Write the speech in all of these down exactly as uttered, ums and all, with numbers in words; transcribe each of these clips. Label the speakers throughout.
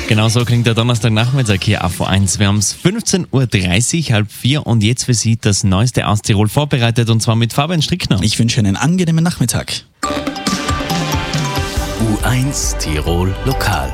Speaker 1: Genau so klingt der Donnerstagnachmittag hier auf O eins. Wir haben es fünfzehn Uhr dreißig, halb vier und jetzt für Sie das Neueste aus Tirol vorbereitet und zwar mit Fabian Strickner.
Speaker 2: Ich wünsche einen angenehmen Nachmittag.
Speaker 3: U eins Tirol Lokal.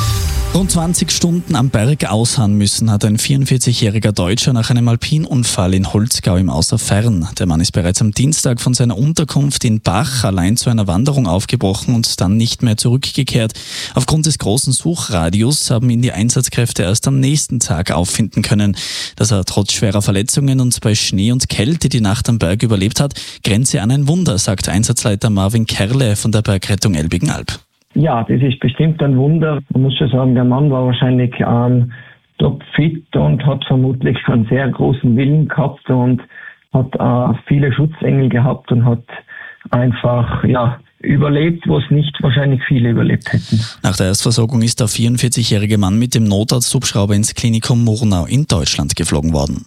Speaker 2: Rund zwanzig Stunden am Berg ausharren müssen hat ein vierundvierzigjähriger Deutscher nach einem Alpinunfall in Holzgau im Außerfern. Der Mann ist bereits am Dienstag von seiner Unterkunft in Bach allein zu einer Wanderung aufgebrochen und dann nicht mehr zurückgekehrt. Aufgrund des großen Suchradius haben ihn die Einsatzkräfte erst am nächsten Tag auffinden können. Dass er trotz schwerer Verletzungen und bei Schnee und Kälte die Nacht am Berg überlebt hat, grenze an ein Wunder, sagt Einsatzleiter Marvin Kerle von der Bergrettung Elbigenalb.
Speaker 4: Ja, das ist bestimmt ein Wunder. Man muss schon sagen, der Mann war wahrscheinlich ähm, topfit und hat vermutlich einen sehr großen Willen gehabt und hat äh, viele Schutzengel gehabt und hat einfach ja überlebt, was nicht wahrscheinlich viele überlebt hätten.
Speaker 2: Nach der Erstversorgung ist der vierundvierzigjährige Mann mit dem Notarzthubschrauber ins Klinikum Murnau in Deutschland geflogen worden.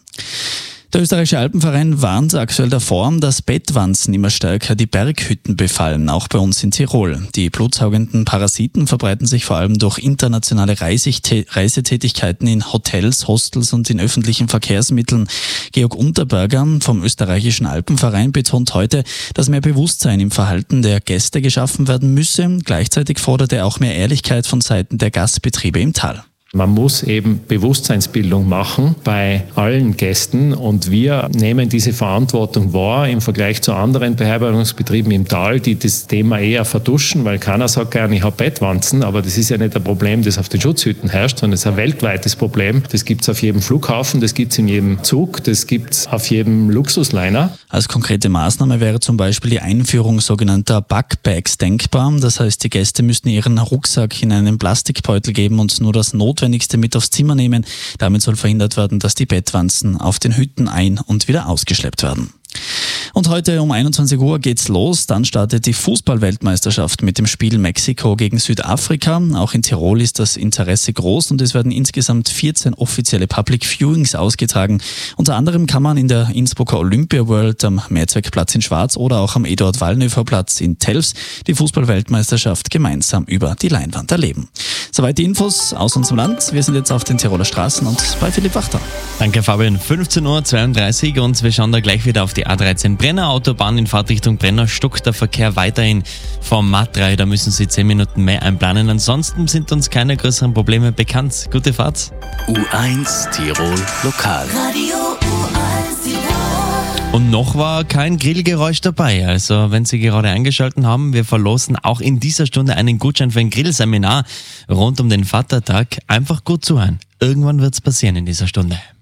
Speaker 2: Der österreichische Alpenverein warnt aktuell davor, dass Bettwanzen immer stärker die Berghütten befallen, auch bei uns in Tirol. Die blutsaugenden Parasiten verbreiten sich vor allem durch internationale Reisetätigkeiten in Hotels, Hostels und in öffentlichen Verkehrsmitteln. Georg Unterberger vom österreichischen Alpenverein betont heute, dass mehr Bewusstsein im Verhalten der Gäste geschaffen werden müsse. Gleichzeitig fordert er auch mehr Ehrlichkeit von Seiten der Gastbetriebe im Tal.
Speaker 5: Man muss eben Bewusstseinsbildung machen bei allen Gästen und wir nehmen diese Verantwortung wahr im Vergleich zu anderen Beherbergungsbetrieben im Tal, die das Thema eher vertuschen, weil keiner sagt gerne, ich habe Bettwanzen, aber das ist ja nicht ein Problem, das auf den Schutzhütten herrscht, sondern es ist ein weltweites Problem. Das gibt es auf jedem Flughafen, das gibt es in jedem Zug, das gibt es auf jedem Luxusliner.
Speaker 2: Als konkrete Maßnahme wäre zum Beispiel die Einführung sogenannter Bugbags denkbar. Das heißt, die Gäste müssten ihren Rucksack in einen Plastikbeutel geben und nur das Not Notwendigste mit aufs Zimmer nehmen. Damit soll verhindert werden, dass die Bettwanzen auf den Hütten ein- und wieder ausgeschleppt werden. Und heute um einundzwanzig Uhr geht's los. Dann startet die Fußball-Weltmeisterschaft mit dem Spiel Mexiko gegen Südafrika. Auch in Tirol ist das Interesse groß und es werden insgesamt vierzehn offizielle Public Viewings ausgetragen. Unter anderem kann man in der Innsbrucker Olympia World am Mehrzweckplatz in Schwarz oder auch am Eduard-Wallnöfer-Platz in Telfs die Fußball-Weltmeisterschaft gemeinsam über die Leinwand erleben. Soweit die Infos aus unserem Land. Wir sind jetzt auf den Tiroler Straßen und bei Philipp Wachter.
Speaker 1: Danke Fabian. fünfzehn Uhr zweiunddreißig und wir schauen da gleich wieder auf die A dreizehn Brenner Autobahn in Fahrtrichtung Brenner. Stockt der Verkehr weiterhin vom M A T drei. Da müssen Sie zehn Minuten mehr einplanen. Ansonsten sind uns keine größeren Probleme bekannt. Gute Fahrt.
Speaker 3: U eins Tirol Lokal.
Speaker 6: Radio U eins Tirol.
Speaker 1: Und noch war kein Grillgeräusch dabei. Also wenn Sie gerade eingeschaltet haben, wir verlosen auch in dieser Stunde einen Gutschein für ein Grillseminar rund um den Vatertag. Einfach gut zuhören. Irgendwann wird es passieren in dieser Stunde.